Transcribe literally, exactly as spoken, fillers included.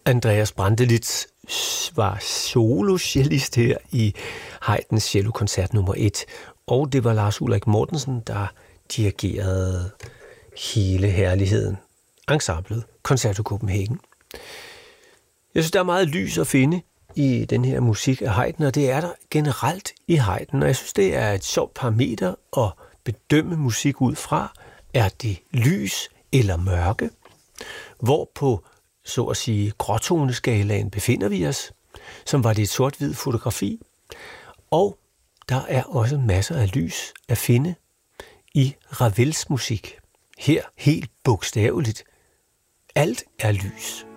Andreas Brantelid var solocellist her i Haydns cellokoncert nummer et, og det var Lars Ulrik Mortensen, der dirigerede hele herligheden, ensemblet Concerto Copenhagen. Jeg synes, der er meget lys at finde i den her musik af Haydn, og det er der generelt i Haydn, og jeg synes, det er et sjovt parameter at bedømme musik ud fra. Er det lys eller mørke? Hvor på, så at sige, gråtoneskalaen befinder vi os, som var det et sort-hvid fotografi. Og der er også masser af lys at finde i Ravels musik. Her helt bogstaveligt. Alt er lys.